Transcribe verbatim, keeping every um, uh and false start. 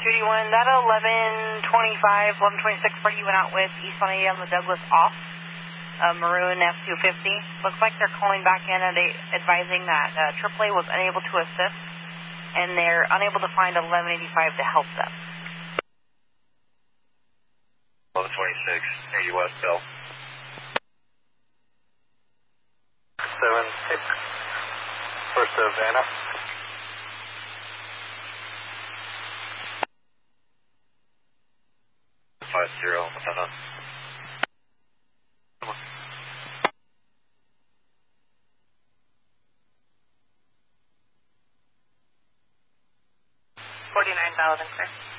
Judy one, that eleven twenty-five, eleven twenty-six party you went out with East one eighty on the Douglas off, uh, maroon F two fifty. Looks like they're calling back in and they advising that uh, triple A was unable to assist, and they're unable to find eleven eighty-five to help them. eleven twenty-six, near U S Bill. seven six, First Savannah. five zero, what's that on? Come on. forty-nine thousand, clear.